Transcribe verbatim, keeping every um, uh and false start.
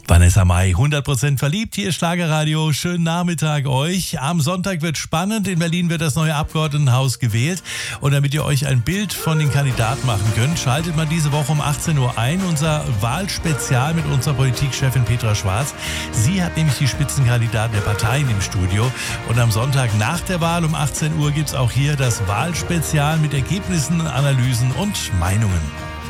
Vanessa Mai, hundert Prozent verliebt, hier ist Schlagerradio, schönen Nachmittag euch. Am Sonntag wird spannend, in Berlin wird das neue Abgeordnetenhaus gewählt und damit ihr euch ein Bild von den Kandidaten machen könnt, schaltet mal diese Woche um achtzehn Uhr ein, unser Wahlspezial mit unserer Politikchefin Petra Schwarz. Sie hat nämlich die Spitzenkandidaten der Parteien im Studio und am Sonntag nach der Wahl um achtzehn Uhr gibt es auch hier das Wahlspezial mit Ergebnissen, Analysen und Meinungen.